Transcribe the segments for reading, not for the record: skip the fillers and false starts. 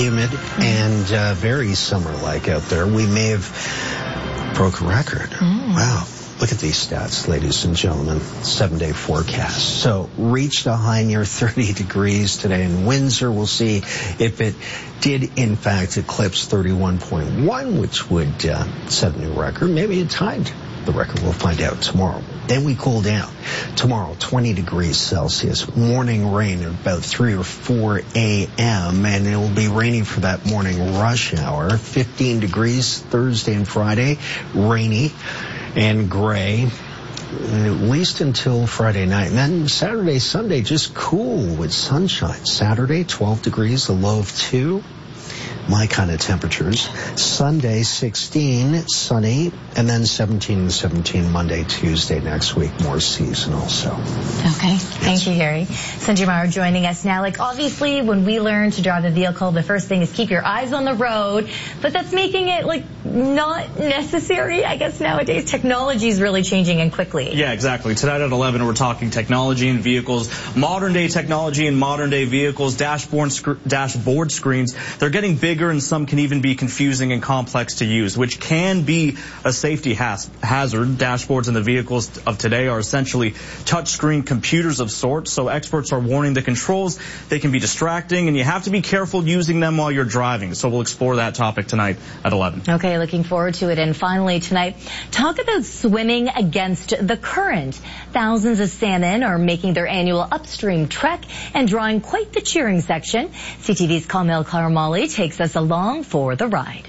humid and very summer-like out there. We may have broke a record. Wow. Look at these stats, ladies and gentlemen. 7-day forecast. So reached a high near 30 degrees today in Windsor. We'll see if it did, in fact, eclipse 31.1, which would set a new record. Maybe it tied the record. We'll find out tomorrow. Then we cool down. Tomorrow, 20 degrees Celsius. Morning rain at about 3 or 4 a.m. And it will be raining for that morning rush hour. 15 degrees Thursday and Friday. Rainy and gray, at least until Friday night. And then Saturday, Sunday, just cool with sunshine. Saturday, 12 degrees, a low of 2. My kind of temperatures. Sunday, 16, sunny, and then 17 and 17 Monday, Tuesday next week, more seasonal. So. Okay. Thank you, Gary. Sanjay Meyer joining us now. Like, obviously, when we learn to drive a vehicle, the first thing is keep your eyes on the road. But that's making it, like, not necessary, I guess, nowadays. Technology is really changing and quickly. Yeah, exactly. Tonight at 11, we're talking technology in vehicles, modern-day technology in modern-day vehicles, dashboard screens. They're getting bigger, and some can even be confusing and complex to use, which can be a safety hazard. Dashboards in the vehicles of today are essentially touchscreen computers of sorts, so experts are warning the controls. They can be distracting, and you have to be careful using them while you're driving. So we'll explore that topic tonight at 11. Okay, looking forward to it. And finally tonight, talk about swimming against the current. Thousands of salmon are making their annual upstream trek and drawing quite the cheering section. CTV's Kamil Karamali takes us along for the ride.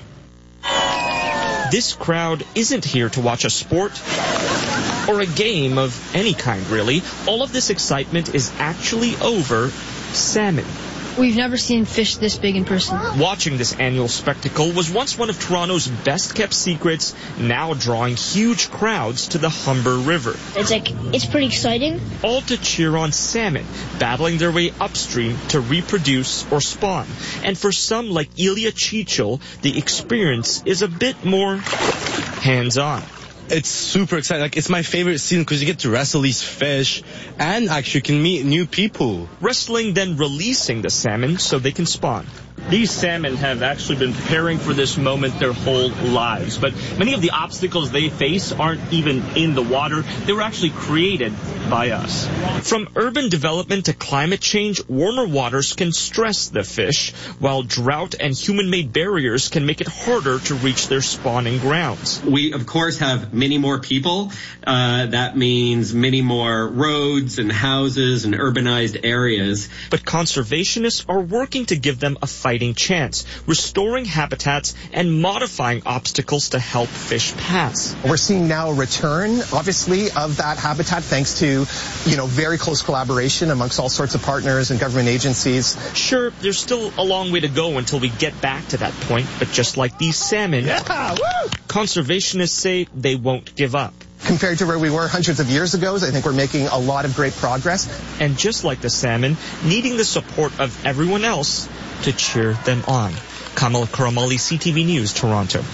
This crowd isn't here to watch a sport or a game of any kind, really. All of this excitement is actually over salmon. We've never seen fish this big in person. Watching this annual spectacle was once one of Toronto's best-kept secrets, now drawing huge crowds to the Humber River. It's pretty exciting. All to cheer on salmon, battling their way upstream to reproduce or spawn. And for some, like Ilya Chichel, the experience is a bit more hands-on. It's super exciting. Like, it's my favorite season because you get to wrestle these fish and actually can meet new people. Wrestling, then releasing the salmon so they can spawn. These salmon have actually been preparing for this moment their whole lives, but many of the obstacles they face aren't even in the water. They were actually created by us. From urban development to climate change, warmer waters can stress the fish, while drought and human-made barriers can make it harder to reach their spawning grounds. We, of course, have many more people. That means many more roads and houses and urbanized areas. But conservationists are working to give them a fighting chance, restoring habitats and modifying obstacles to help fish pass. We're seeing now a return, obviously, of that habitat thanks to, very close collaboration amongst all sorts of partners and government agencies. Sure, there's still a long way to go until we get back to that point, but just like these salmon, conservationists say they won't give up. Compared to where we were hundreds of years ago, I think we're making a lot of great progress. And just like the salmon, needing the support of everyone else to cheer them on. Kamil Karamali, CTV News, Toronto.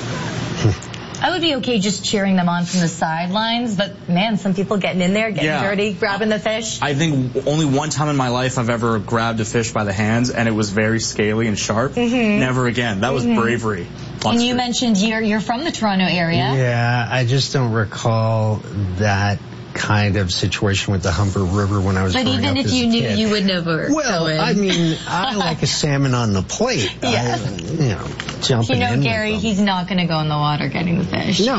I would be okay just cheering them on from the sidelines, but man, some people getting in there, getting dirty, grabbing the fish. I think only one time in my life I've ever grabbed a fish by the hands, and it was very scaly and sharp. Never again. That was bravery. And you mentioned you're from the Toronto area. Yeah, I just don't recall that kind of situation with the Humber River when I was growing up. But even if you knew, you would never go in. I mean, I like a salmon on the plate. Yeah. Jumping in. Gary, he's not going to go in the water getting the fish. No.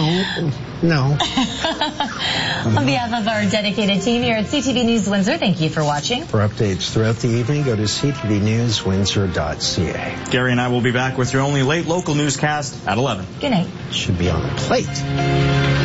On behalf of our dedicated team here at CTV News Windsor, thank you for watching. For updates throughout the evening, go to ctvnewswindsor.ca. Gary and I will be back with your only late local newscast at 11. Good night. Should be on the plate.